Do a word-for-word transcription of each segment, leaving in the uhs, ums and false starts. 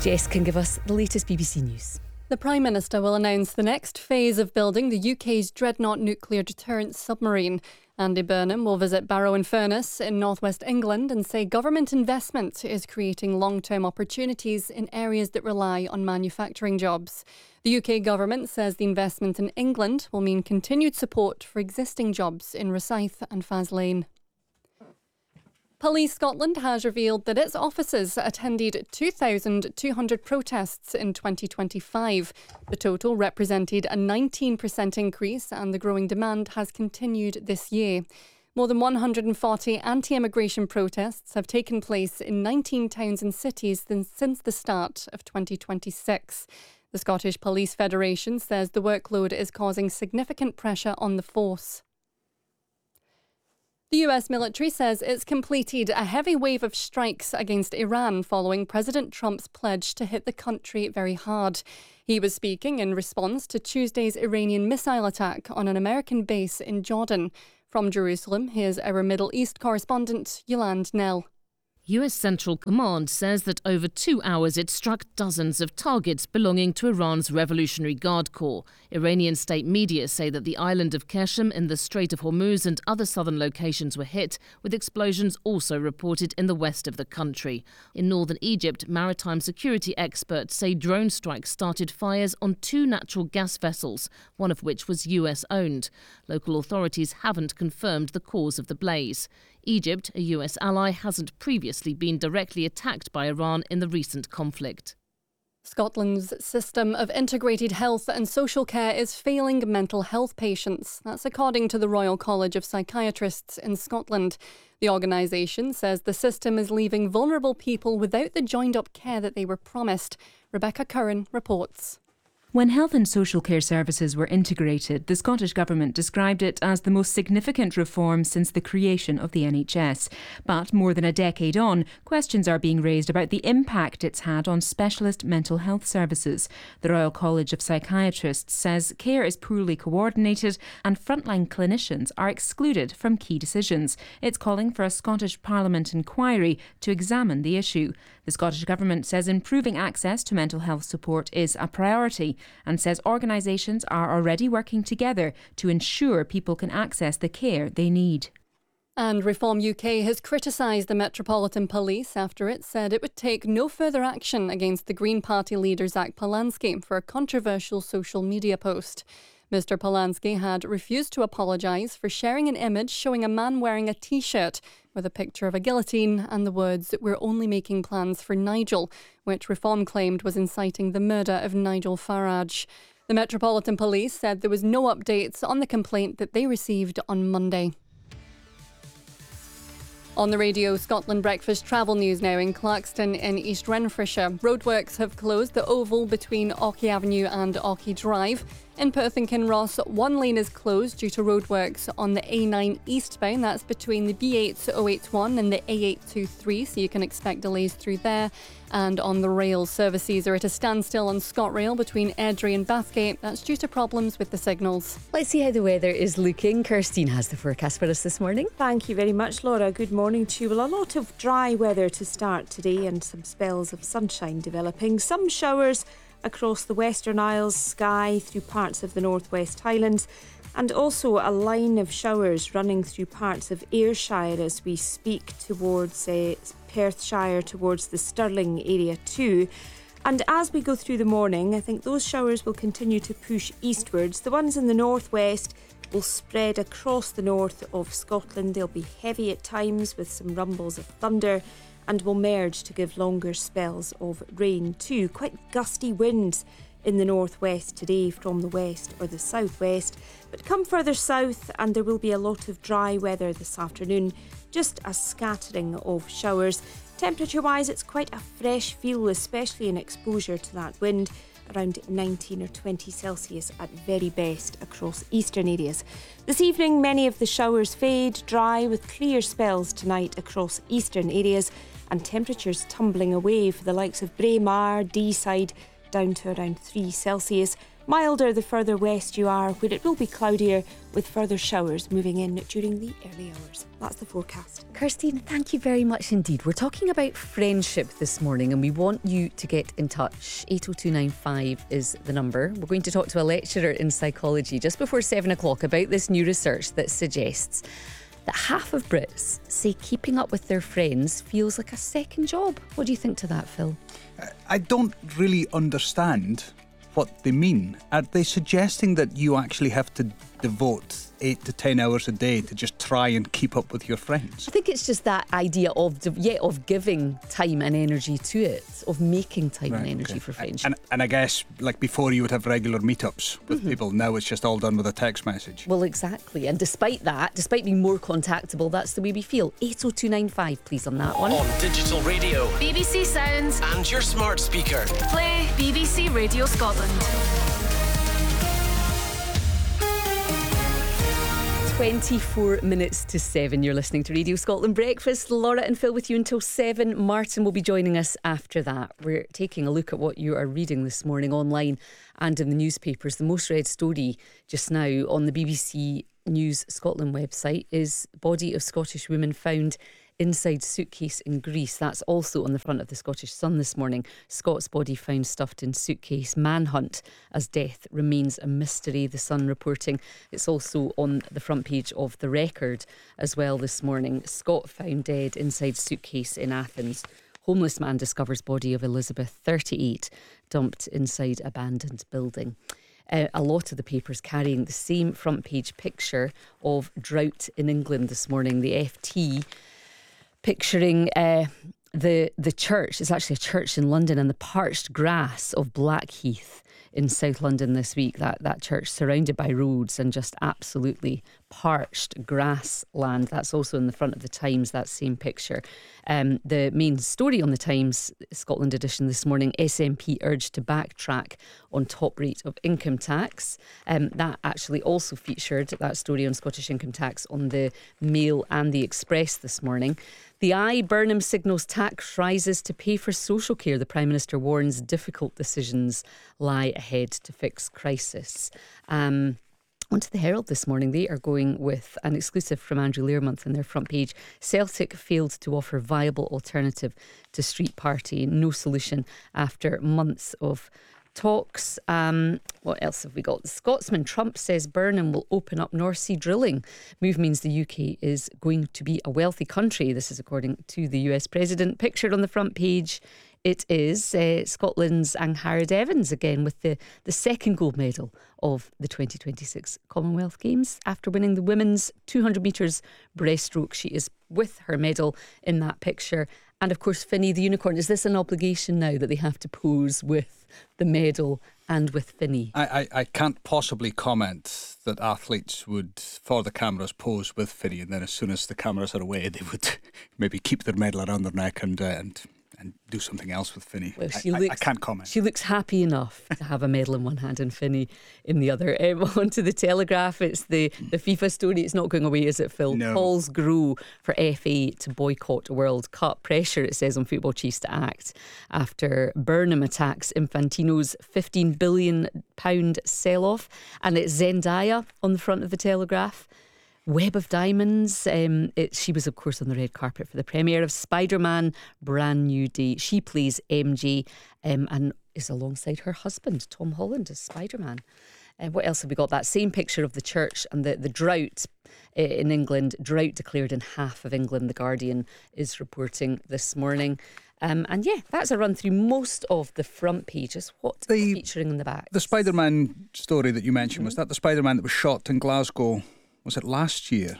Jess can give us the latest B B C News. The Prime Minister will announce the next phase of building the U K's Dreadnought nuclear deterrent submarine. Andy Burnham will visit Barrow-in-Furness in northwest England and say government investment is creating long-term opportunities in areas that rely on manufacturing jobs. The U K government says the investment in England will mean continued support for existing jobs in Rosyth and Faslane. Police Scotland has revealed that its officers attended two thousand two hundred protests in twenty twenty-five. The total represented a nineteen percent increase, and the growing demand has continued this year. More than one hundred forty anti-immigration protests have taken place in nineteen towns and cities since the start of twenty twenty-six. The Scottish Police Federation says the workload is causing significant pressure on the force. The U S military says it's completed a heavy wave of strikes against Iran following President Trump's pledge to hit the country very hard. He was speaking in response to Tuesday's Iranian missile attack on an American base in Jordan. From Jerusalem, here's our Middle East correspondent, Yolande Nell. U S Central Command says that over two hours it struck dozens of targets belonging to Iran's Revolutionary Guard Corps. Iranian state media say that the island of Qeshm in the Strait of Hormuz and other southern locations were hit, with explosions also reported in the west of the country. In northern Egypt, maritime security experts say drone strikes started fires on two natural gas vessels, one of which was U S-owned. Local authorities haven't confirmed the cause of the blaze. Egypt, a U S ally, hasn't previously been directly attacked by Iran in the recent conflict. Scotland's system of integrated health and social care is failing mental health patients. That's according to the Royal College of Psychiatrists in Scotland. The organisation says the system is leaving vulnerable people without the joined-up care that they were promised. Rebecca Curran reports. When health and social care services were integrated, the Scottish Government described it as the most significant reform since the creation of the N H S. But more than a decade on, questions are being raised about the impact it's had on specialist mental health services. The Royal College of Psychiatrists says care is poorly coordinated and frontline clinicians are excluded from key decisions. It's calling for a Scottish Parliament inquiry to examine the issue. The Scottish Government says improving access to mental health support is a priority, and says organisations are already working together to ensure people can access the care they need. And Reform U K has criticised the Metropolitan Police after it said it would take no further action against the Green Party leader Zach Polanski for a controversial social media post. Mister Polanski had refused to apologise for sharing an image showing a man wearing a T-shirt with a picture of a guillotine and the words, "We're only making plans for Nigel," which Reform claimed was inciting the murder of Nigel Farage. The Metropolitan Police said there was no updates on the complaint that they received on Monday. On the Radio Scotland Breakfast travel news now in Claxton in East Renfrewshire. Roadworks have closed the oval between Auchie Avenue and Auchie Drive. In Perth and Kinross, one lane is closed due to roadworks on the A nine eastbound. That's between the B eight oh eight one and the A eight two three, so you can expect delays through there. And on the rail, services are at a standstill on ScotRail between Airdrie and Bathgate. That's due to problems with the signals. Let's see how the weather is looking. Kirstine has the forecast for us this morning. Thank you very much, Laura. Good morning to you. Well, a lot of dry weather to start today and some spells of sunshine developing. Some showers across the Western Isles, Skye, through parts of the Northwest Highlands, and also a line of showers running through parts of Ayrshire as we speak towards uh, Perthshire, towards the Stirling area too. And as we go through the morning, I think those showers will continue to push eastwards. The ones in the northwest will spread across the north of Scotland. They'll be heavy at times with some rumbles of thunder, and will merge to give longer spells of rain too. Quite gusty winds in the northwest today from the west or the southwest, but come further south and there will be a lot of dry weather this afternoon, just a scattering of showers. Temperature wise, it's quite a fresh feel, especially in exposure to that wind, around nineteen or twenty Celsius at very best across eastern areas. This evening, many of the showers fade, dry with clear spells tonight across eastern areas, and temperatures tumbling away for the likes of Braemar, Deeside, down to around three Celsius. Milder the further west you are, where it will be cloudier with further showers moving in during the early hours. That's the forecast. Kirsty, thank you very much indeed. We're talking about friendship this morning and we want you to get in touch. eight oh two nine five is the number. We're going to talk to a lecturer in psychology just before seven o'clock about this new research that suggests that half of Brits say keeping up with their friends feels like a second job. What do you think to that, Phil? I don't really understand what they mean. Are they suggesting that you actually have to devote eight to ten hours a day to just try and keep up with your friends? I think it's just that idea of yeah of giving time and energy to it, of making time Right, and energy okay. for friendship. And, and I guess, like before, you would have regular meetups with Mm-hmm. people. Now it's just all done with a text message. Well, exactly. And despite that, despite being more contactable, that's the way we feel. eight oh two nine five, please, on that one. On digital radio B B C Sounds. and your smart speaker. Play B B C Radio Scotland. twenty-four minutes to seven. You're listening to Radio Scotland Breakfast. Laura and Phil with you until seven. Martin will be joining us after that. We're taking a look at what you are reading this morning online and in the newspapers. The most read story just now on the B B C News Scotland website is body of Scottish woman found inside suitcase in Greece. That's also on the front of the Scottish Sun this morning. Scott's body found stuffed in suitcase. Manhunt as death remains a mystery, the Sun reporting. It's also on the front page of The Record as well this morning. Scott found dead inside suitcase in Athens. Homeless man discovers body of Elizabeth, thirty-eight, dumped inside abandoned building. Uh, a lot of the papers carrying the same front page picture of drought in England this morning. The F T picturing uh, the the church. It's actually a church in London, and the parched grass of Blackheath in South London this week. That that church surrounded by roads and just absolutely parched grassland. That's also in the front of the Times, that same picture. Um, the main story on the Times Scotland edition this morning, S N P urged to backtrack on top rate of income tax. Um, that actually also featured, that story on Scottish income tax, on the Mail and the Express this morning. The Eye, Burnham signals tax rises to pay for social care. The Prime Minister warns difficult decisions lie ahead to fix crisis. Um, Onto the Herald this morning. They are going with an exclusive from Andrew Learmonth in their front page. Celtic failed to offer viable alternative to Street Party. No solution after months of talks. Um, what else have we got? The Scotsman, Trump says Burnham will open up North Sea drilling. Move means the U K is going to be a wealthy country. This is according to the U S President. Pictured on the front page, it is uh, Scotland's Angharad Evans again with the, the second gold medal of the twenty twenty-six Commonwealth Games. After winning the women's two hundred metres breaststroke, she is with her medal in that picture. And of course, Finny the unicorn. Is this an obligation now that they have to pose with the medal and with Finny? I, I, I can't possibly comment that athletes would, for the cameras, pose with Finny, and then as soon as the cameras are away, they would maybe keep their medal around their neck and uh, and and do something else with Finny. Well, she I, looks, I, I can't comment. She looks happy enough to have a medal in one hand and Finny in the other. Um, on to the Telegraph. It's the, the FIFA story. It's not going away, is it, Phil? No. Calls grow for F A to boycott World Cup. Pressure, it says, on football chiefs to act after Burnham attacks Infantino's fifteen billion pounds sell-off. And it's Zendaya on the front of the Telegraph. Web of Diamonds. Um, it, she was, of course, on the red carpet for the premiere of Spider-Man Brand New Day. She plays M J um, and is alongside her husband, Tom Holland, as Spider-Man. Uh, what else have we got? That same picture of the church and the, the drought uh, in England. Drought declared in half of England, The Guardian is reporting this morning. Um, and yeah, that's a run through most of the front pages. What The- is featuring in the back? The Spider-Man story that you mentioned, Mm-hmm. was that the Spider-Man that was shot in Glasgow? Was it last year?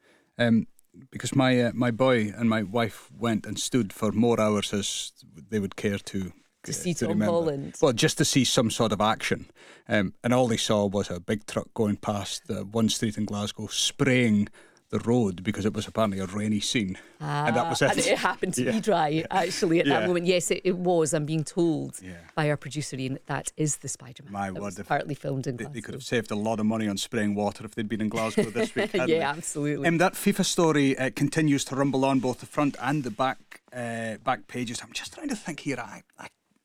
Um, because my uh, my boy and my wife went and stood for more hours as they would care to To uh, see Tom remember. Holland. Well, just to see some sort of action. Um, and all they saw was a big truck going past uh, one street in Glasgow, spraying the road because it was apparently a rainy scene. Ah, and that was it. And it happened to Yeah. be dry, actually, at Yeah. that moment. Yes, it, it was. I'm being told Yeah. by our producer, Ian, that is the Spider-Man. My that word, was if- partly filmed in They, Glasgow. they could have saved a lot of money on spraying water if they'd been in Glasgow this week. hadn't Yeah, they? absolutely. Um, that FIFA story uh, continues to rumble on both the front and the back uh, back pages. I'm just trying to think here. I, I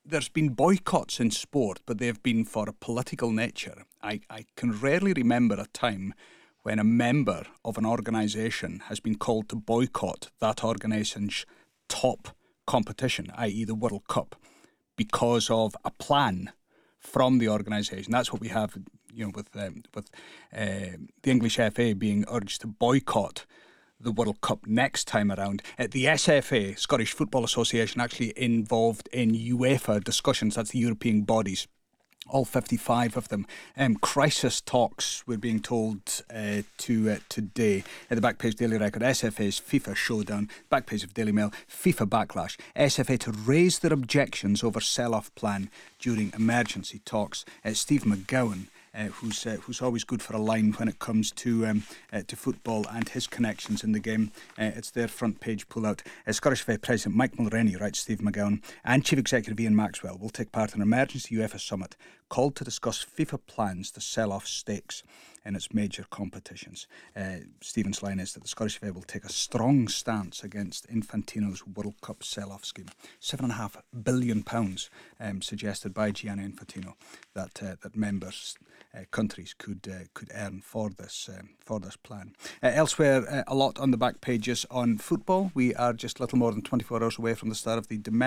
there's been boycotts in sport, but they've been for a political nature. I, I can rarely remember a time when a member of an organisation has been called to boycott that organisation's top competition, that is the World Cup, because of a plan from the organisation. That's what we have, you know, with um, with uh, the English F A being urged to boycott the World Cup next time around. Uh, the S F A, Scottish Football Association, actually involved in UEFA discussions. That's the European bodies, all fifty-five of them. Um, crisis talks, we're being told uh, to uh, today. At the back page Daily Record, S F A's FIFA showdown. Back page of Daily Mail, FIFA backlash. S F A to raise their objections over sell-off plan during emergency talks. Uh, Steve McGowan, Uh, who's uh, who's always good for a line when it comes to um, uh, to football and his connections in the game. Uh, it's their front page pull-out. Uh, Scottish F A President Mike Mulroney, writes Steve McGowan, and Chief Executive Ian Maxwell will take part in an emergency UEFA summit called to discuss FIFA plans to sell off stakes in its major competitions. Uh, Stephen's line is that the Scottish F A will take a strong stance against Infantino's World Cup sell-off scheme. Seven and a half billion pounds um, suggested by Gianni Infantino that uh, that members uh, countries could uh, could earn for this um, for this plan. Uh, elsewhere, uh, a lot on the back pages on football. We are just a little more than twenty-four hours away from the start of the domestic